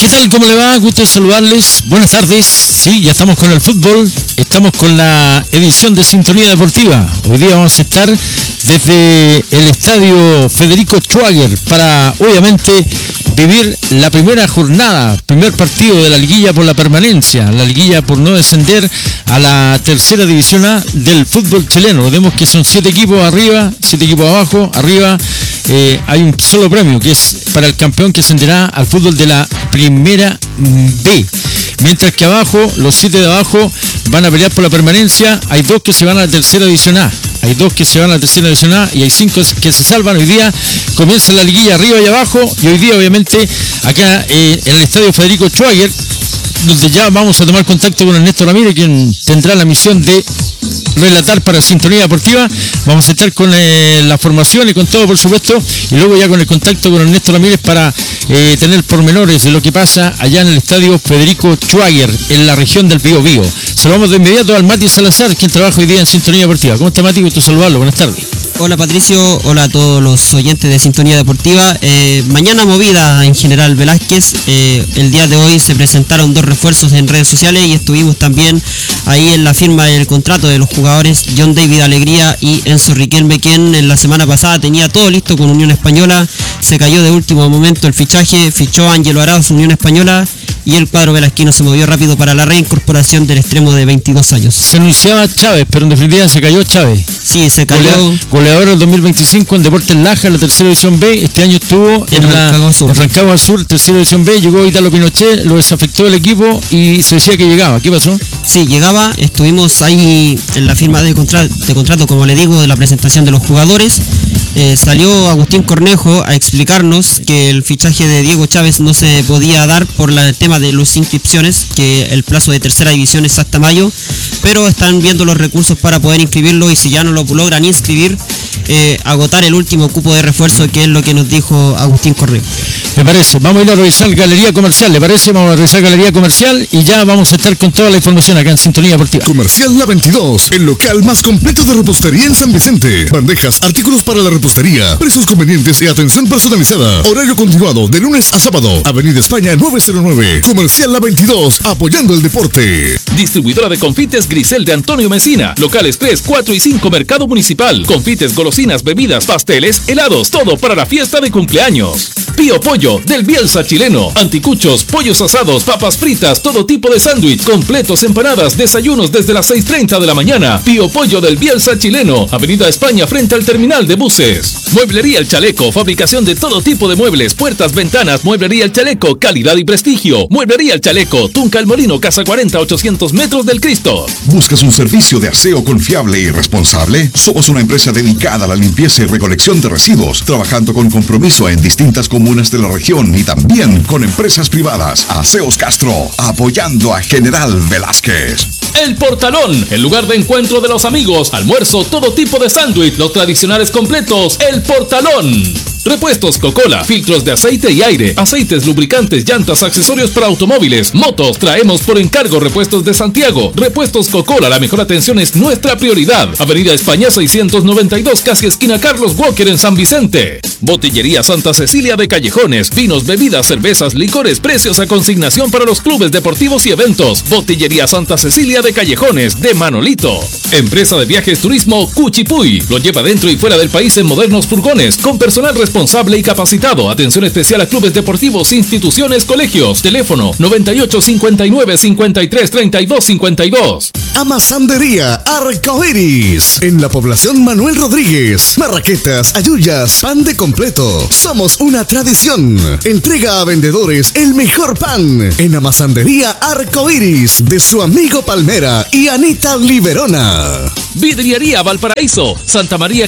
¿Qué tal? ¿Cómo le va? Gusto saludarles. Buenas tardes. Sí, ya estamos con el fútbol. Estamos con la edición de Sintonía Deportiva. Hoy día vamos a estar desde el estadio Federico Schwager para, obviamente, vivir la primera jornada, primer partido de la liguilla por la permanencia, la liguilla por no descender a la tercera división A del fútbol chileno. Vemos que son 7 equipos arriba, 7 equipos abajo. Arriba hay un solo premio, que es para el campeón que ascenderá al fútbol de la primera B. Mientras que abajo, los 7 de abajo van a pelear por la permanencia. Hay 2 que se van a la tercera división A. Hay 2 que se van a la tercera división A y hay 5 que se salvan. Hoy día comienza la liguilla arriba y abajo. Y hoy día, obviamente, acá en el estadio Federico Schwager, donde ya vamos a tomar contacto con Ernesto Ramírez, quien tendrá la misión de relatar para Sintonía Deportiva. Vamos a estar con la formación y con todo, por supuesto, y luego ya con el contacto con Ernesto Ramírez para tener pormenores de lo que pasa allá en el estadio Federico Schwager, en la región del Biobío. Saludamos de inmediato al Mati Salazar, quien trabaja hoy día en Sintonía Deportiva. ¿Cómo está, Mati? Gusto saludarlo. Buenas tardes. Hola, Patricio, hola a todos los oyentes de Sintonía Deportiva. Mañana movida en General Velázquez. El día de hoy se presentaron 2 refuerzos en redes sociales y estuvimos también ahí en la firma del contrato de los jugadores John David Alegría y Enzo Riquelme, quien en la semana pasada tenía todo listo con Unión Española. Se cayó de último momento el fichaje, fichó a Ángelo Arauz, Unión Española, y el cuadro velasquino se movió rápido para la reincorporación del extremo de 22 años. Se anunciaba Chávez, pero en definitiva se cayó Chávez. Sí, se cayó. Goleador del 2025 en Deportes Laja, la tercera división B. Este año estuvo en Rancagua Sur, tercera división B. Llegó Italo Pinochet, lo desafectó el equipo y se decía que llegaba. ¿Qué pasó? Sí, llegaba. Estuvimos ahí en la firma de contrato, como le digo, de la presentación de los jugadores. Salió Agustín Cornejo a explicarnos que el fichaje de Diego Chávez no se podía dar por el tema de las inscripciones, que el plazo de tercera división es hasta mayo, pero están viendo los recursos para poder inscribirlo, y si ya no lo logran inscribir, agotar el último cupo de refuerzo, que es lo que nos dijo Agustín Cornejo. Me parece, vamos a ir a revisar Galería Comercial, ¿le parece? Vamos a revisar Galería Comercial y ya vamos a estar con toda la información acá en Sintonía Deportiva. Comercial La 22, el local más completo de repostería en San Vicente. Bandejas, artículos para la repostería, precios convenientes y atención personalizada. Horario continuado de lunes a sábado. Avenida España 909. Comercial La 22, apoyando el deporte. Distribuidora de confites Grisel de Antonio Mesina. Locales 3, 4 y 5, Mercado Municipal. Confites, golosinas, bebidas, pasteles, helados, todo para la fiesta de cumpleaños. Pío Pollo, del Bielsa chileno. Anticuchos, pollos asados, papas fritas, todo tipo de sándwich, completos, empanadas, desayunos desde las 6:30 de la mañana. Pío Pollo del Bielsa chileno. Avenida España frente al terminal de buses. Mueblería El Chaleco, fabricación de todo tipo de muebles, puertas, ventanas. Mueblería El Chaleco, calidad y prestigio. Mueblería El Chaleco, Tunca El Molino, Casa 40, 800 metros del Cristo. ¿Buscas un servicio de aseo confiable y responsable? Somos una empresa dedicada a la limpieza y recolección de residuos, trabajando con compromiso en distintas comunas de la región y también con empresas privadas. Aseos Castro, apoyando a General Velázquez. El Portalón, el lugar de encuentro de los amigos, almuerzo, todo tipo de sándwich, los tradicionales completos. El Portalón. Repuestos Coca-Cola, filtros de aceite y aire, aceites, lubricantes, llantas, accesorios para automóviles, motos. Traemos por encargo repuestos de Santiago. Repuestos Coca-Cola, la mejor atención es nuestra prioridad. Avenida España 692, casi esquina Carlos Walker en San Vicente. Botillería Santa Cecilia de Callejones, vinos, bebidas, cervezas, licores, precios a consignación para los clubes deportivos y eventos. Botillería Santa Cecilia de Callejones, de Manolito. Empresa de viajes turismo Cuchipuy, lo lleva dentro y fuera del país en modernos furgones, con personal responsable y capacitado. Atención especial a clubes deportivos, instituciones, colegios. Teléfono 98 59 53 32 52. Amasandería Arcoiris, en la población Manuel Rodríguez. Marraquetas, ayuyas, pan de completo. Somos una tradición. Entrega a vendedores el mejor pan. En Amasandería Arcoiris, de su amigo Palmera y Anita Liberona. Vidriería Valparaíso, Santa María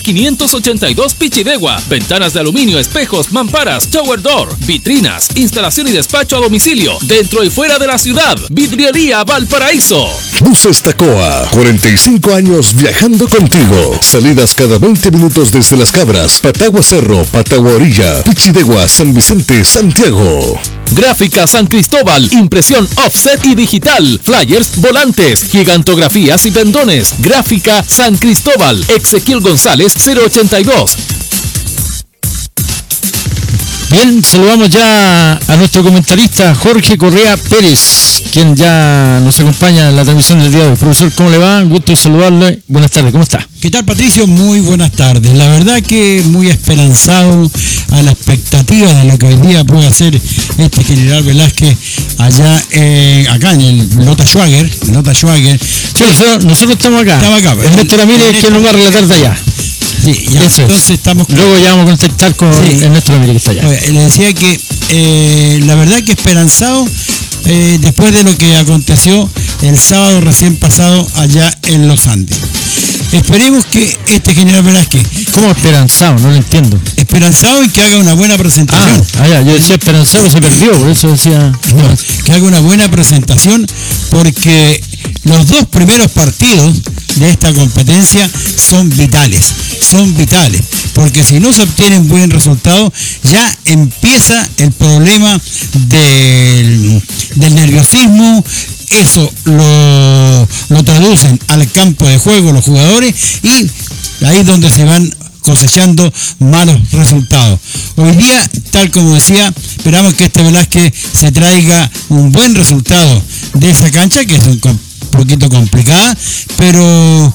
582 Pichidegua. Ventanas de aluminio, espejos, mamparas, shower door, vitrinas, instalación y despacho a domicilio, dentro y fuera de la ciudad. Vidriería Valparaíso. Buses Tacoa, 45 años viajando contigo. Salidas cada 20 minutos desde Las Cabras, Patagua Cerro, Patagua Orilla, Pichidegua, San Vicente, Santiago. Gráfica San Cristóbal, impresión offset y digital, flyers, volantes, gigantografías y pendones. Gráfica San Cristóbal, Ezequiel González 082. Bien, saludamos ya a nuestro comentarista Jorge Correa Pérez, quien ya nos acompaña en la transmisión del día de hoy. Profesor, ¿cómo le va? Un gusto saludarle. Buenas tardes, ¿cómo está? ¿Qué tal, Patricio? Muy buenas tardes. La verdad que muy esperanzado a la expectativa de lo que hoy día puede hacer este General Velázquez allá acá en el Lota Schwager. Sí, nosotros estamos acá. Ernesto Ramírez, quien nos va a relatar de allá. Sí, ya, entonces estamos... Luego ya vamos a contactar con Ernesto Ramírez, que está allá. Le decía que la verdad que esperanzado después de lo que aconteció el sábado recién pasado allá en Los Andes. Esperemos que este General Velázquez... ¿Cómo esperanzado? No lo entiendo. Esperanzado y que haga una buena presentación. Ya, yo decía esperanzado, se perdió, por eso decía... No, que haga una buena presentación, porque los dos primeros partidos de esta competencia son vitales, porque si no se obtiene un buen resultado, ya empieza el problema del nerviosismo. Eso lo traducen al campo de juego los jugadores y ahí es donde se van cosechando malos resultados. Hoy día, tal como decía, esperamos que este Velázquez se traiga un buen resultado de esa cancha, que es un poquito complicada, pero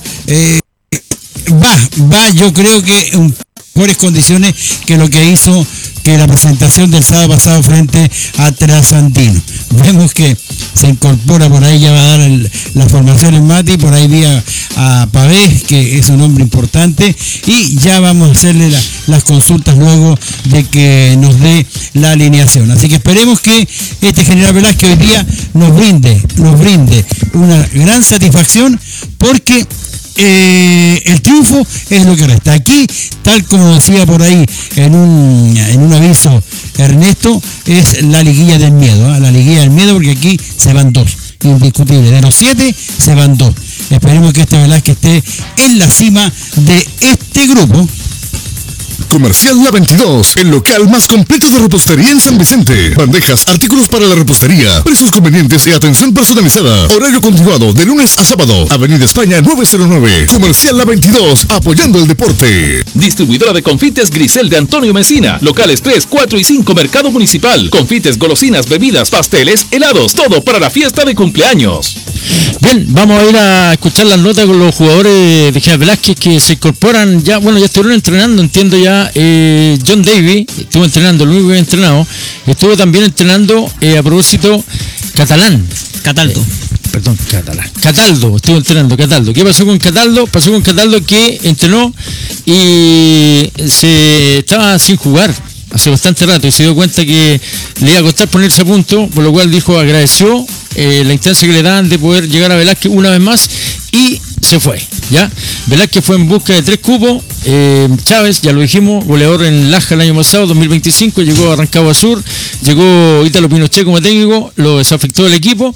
va yo creo que en mejores condiciones que lo que hizo que la presentación del sábado pasado frente a Trasandino. Vemos que se incorpora por ahí, ya va a dar la formación en Mati, por ahí vi a Pavés, que es un hombre importante, y ya vamos a hacerle las consultas luego de que nos dé la alineación. Así que esperemos que este General Velázquez hoy día nos brinde una gran satisfacción, porque el triunfo es lo que resta. Aquí, tal como decía por ahí en un aviso Ernesto, es la liguilla del miedo, la liguilla del miedo, porque aquí se van dos, indiscutible. De los 7 se van 2. Esperemos que este Velázquez esté en la cima de este grupo. Comercial La 22, el local más completo de repostería en San Vicente. Bandejas, artículos para la repostería, precios convenientes y atención personalizada. Horario continuado de lunes a sábado. Avenida España 909. Comercial La 22, apoyando el deporte. Distribuidora de confites Grisel de Antonio Mesina. Locales 3, 4 y 5, Mercado Municipal. Confites, golosinas, bebidas, pasteles, helados. Todo para la fiesta de cumpleaños. Bien, vamos a ir a escuchar las notas con los jugadores de General Velázquez que se incorporan ya, ya estuvieron entrenando, entiendo ya. John Davis estuvo entrenando, lo único que había entrenado. Estuvo también entrenando, a propósito, Cataldo, estuvo entrenando Cataldo. ¿Qué pasó con Cataldo? Pasó con Cataldo que entrenó y se estaba sin jugar hace bastante rato y se dio cuenta que le iba a costar ponerse a punto, por lo cual agradeció la instancia que le dan de poder llegar a Velázquez una vez más y se fue, ¿ya? Velázquez fue en busca de 3 cupos. Chávez, ya lo dijimos, goleador en Laja el año pasado, 2025, llegó a Rancagua Sur, llegó Ítalo Pinochet como técnico, lo desafectó del equipo.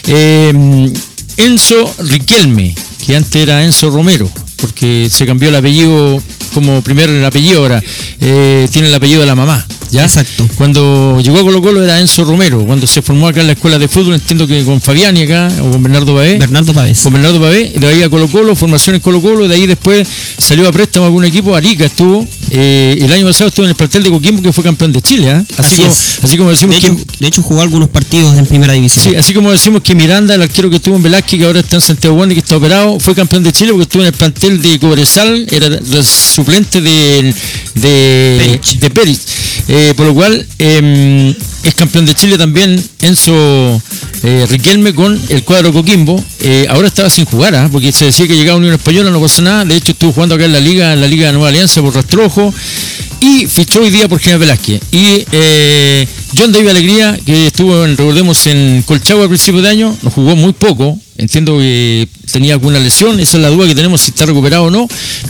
Enzo Riquelme, que antes era Enzo Romero, porque se cambió el apellido como primero el apellido, ahora tiene el apellido de la mamá, ¿ya? Exacto. Cuando llegó a Colo Colo era Enzo Romero, cuando se formó acá en la escuela de fútbol, entiendo que con Fabiani acá, o con Bernardo Pavés. Con Bernardo Pavés, de ahí a Colo Colo, formación en Colo Colo, de ahí después salió a préstamo a algún equipo, Arica estuvo, el año pasado estuvo en el plantel de Coquimbo, que fue campeón de Chile, ¿eh? Así como decimos de hecho jugó algunos partidos en primera división. Sí, así como decimos que Miranda, el arquero que estuvo en Velázquez, que ahora está en Santiago Wander, que está operado, fue campeón de Chile porque estuvo en el plantel de Cobresal, era el suplente de Pérez. Por lo cual es campeón de Chile también Enzo Riquelme con el cuadro Coquimbo. Ahora estaba sin jugar, porque se decía que llegaba a Unión Española, no pasa nada. De hecho estuvo jugando acá en la Liga de Nueva Alianza por Rastrojo y fichó hoy día por General Velázquez. Y John David Alegría, que estuvo, recordemos, en Colchagua a principios de año, no jugó muy poco. Entiendo que tenía alguna lesión, esa es la duda que tenemos, si está recuperado o no.